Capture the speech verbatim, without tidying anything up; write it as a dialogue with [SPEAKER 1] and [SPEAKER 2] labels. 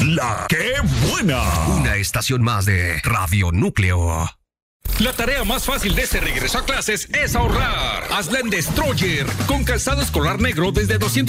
[SPEAKER 1] La ¡Qué buena!
[SPEAKER 2] Una estación más de Radio Núcleo.
[SPEAKER 3] La tarea más fácil de este regreso a clases es ahorrar. Hazla en Destroyer, con calzado escolar negro desde doscientos